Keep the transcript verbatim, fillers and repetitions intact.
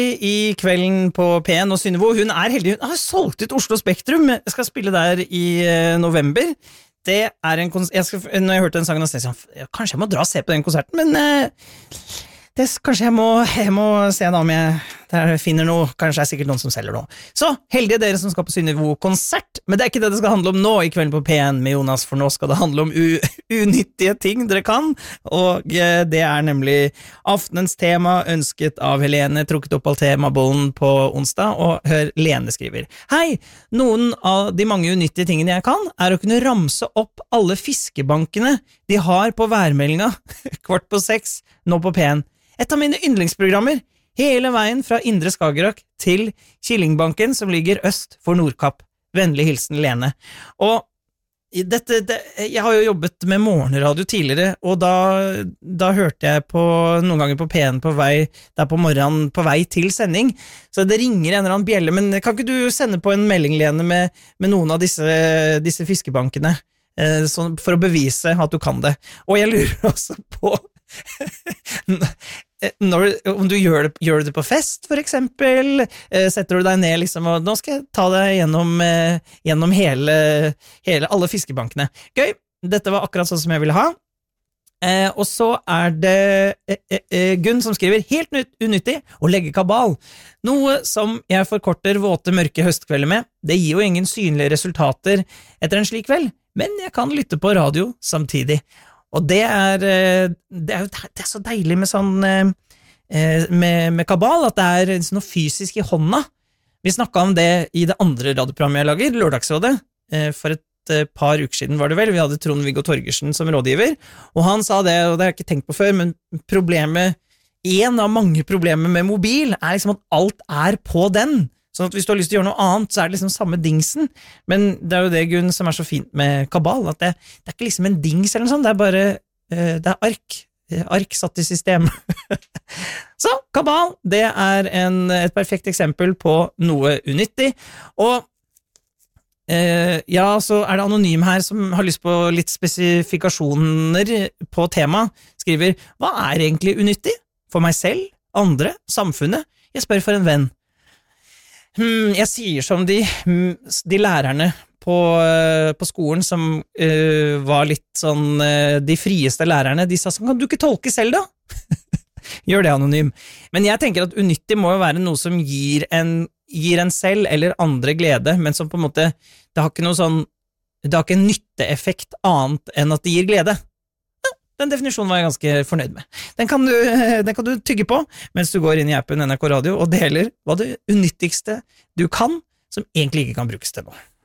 I kvelden på P en og Synnevo, hun er heldig, hun har solgt ut Oslo Spektrum, jeg skal spille der I november. Det er en konsert, jeg skal, når jeg hørte den sangen, så jeg sånn, kanskje jeg må dra og se på den konserten, men eh, det, kanskje jeg må, jeg må se da om jeg der finner noe, kanskje det er sikkert noen som selger noe. Så, heldige dere som skal på Synnevo-konsert, men det er ikke det det skal handle om nå I kvelden på P en med Jonas, for nå skal det handle om u unyttige ting dere kan, og eh, det er nemlig aftenens tema, ønsket av Helene, trukket opp av temabollen på onsdag, og hør Lene skriver. Hei, noen av de mange unyttige tingene jeg kan, er å kunne ramse opp alle fiskebankene de har på værmeldinga, kvart på seks, nå på P en. Et av mine yndlingsprogrammer, hele veien fra Indre Skagerrak til Killingbanken, som ligger øst for Nordkapp. Vennlig hilsen Lene. Og dette, det, jeg har jo jobbet med morgenradio tidligere, og da, da hørte jeg på, noen ganger på P en på vei, der på morgenen på vei til sending, så det ringer en eller annen bjelle, men kan ikke du sende på en melding, Lene, med, med noen av disse, disse fiskebankene, eh, sånn, for å bevise at du kan det? Og jeg lurer også på Når, om du gjør det, gjør det på fest for eksempel, eh, setter du deg ned liksom, og nå skal jeg ta deg gjennom, eh, gjennom hele, hele, alle fiskebankene. Gøy, dette var akkurat sånn som jeg ville ha. Eh, og så er det eh, eh, Gunn som skriver, helt unyttig å legge kabal. Noe som jeg forkorter våte mørke høstkvelder med, det gir jo ingen synlige resultater etter en slik kveld, men jeg kan lytte på radio samtidig. Og det er, det er jo det er så deilig med sånn med, med kabal, at det er noe fysisk I hånda. Vi snakket om det I det andre radioprogrammet jeg lager, Lørdagsrådet, for et par uker siden var det vel. Vi hadde Trond-Viggo Torgersen som rådgiver, og han sa det, og det har jeg ikke tenkt på før, men problemet, en av mange problemer med mobil, er liksom at alt er på den. Sånn at hvis du har lyst til å gjøre noe annet, så er det liksom samme dingsen. Men det er jo det, Gunn, som er så fint med kabal, at det, det er ikke liksom en dings eller noe sånt, det er bare, uh, det er ark, ark satt I system. Så, kabal, det er en, et perfekt eksempel på noe unyttig, og uh, ja, så er det Anonym her som har lyst på litt spesifikasjoner på tema, skriver, hva er egentlig unyttig? For meg selv, andre, samfunnet? Jeg spør for en venn. Hmm, jeg sier som de, de lærerne på, på skolen som uh, var litt sånn, uh, de frieste lærerne, de sa sånn, kan du ikke tolke selv da? Gjør det Anonym. Men jeg tenker at unyttig må jo være noe som gir en, gir en selv eller andre glede, men som på en måte, det har ikke noe sånn, det har ikke en nytteeffekt annet enn at det gir glede. Den definisjonen var jeg ganske fornøyd med. Den kan, du, den kan du tygge på mens du går inn I appen N R K Radio og deler hva det unyttigste du kan, som egentlig ikke kan brukes til noe.